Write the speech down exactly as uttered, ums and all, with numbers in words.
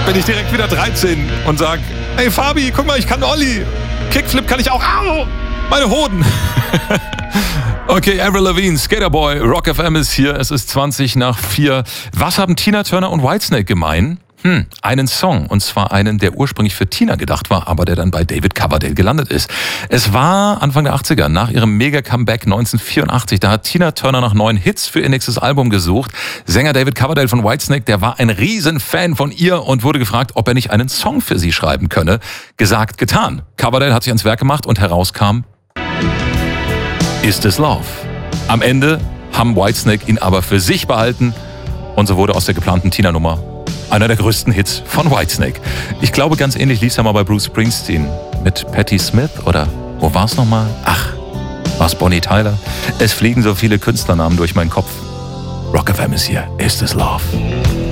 bin ich direkt wieder dreizehn und sag, hey Fabi, guck mal, ich kann Olli. Kickflip kann ich auch. Au, meine Hoden. Okay, Avril Lavigne, Skaterboy, Rock F M ist hier. Es ist zwanzig nach vier. Was haben Tina Turner und Whitesnake gemein? Hm, einen Song, und zwar einen, der ursprünglich für Tina gedacht war, aber der dann bei David Coverdale gelandet ist. Es war Anfang der achtziger, nach ihrem Mega-Comeback neunzehnhundertvierundachtzig, da hat Tina Turner nach neuen Hits für ihr nächstes Album gesucht. Sänger David Coverdale von Whitesnake, der war ein Riesenfan von ihr und wurde gefragt, ob er nicht einen Song für sie schreiben könne. Gesagt, getan. Coverdale hat sich ans Werk gemacht und herauskam Is This Love. Am Ende haben Whitesnake ihn aber für sich behalten und so wurde aus der geplanten Tina-Nummer einer der größten Hits von Whitesnake. Ich glaube, ganz ähnlich lief es ja mal bei Bruce Springsteen mit Patti Smith oder wo war es nochmal? Ach, war es Bonnie Tyler? Es fliegen so viele Künstlernamen durch meinen Kopf. Rock F M ist hier. Is This Love?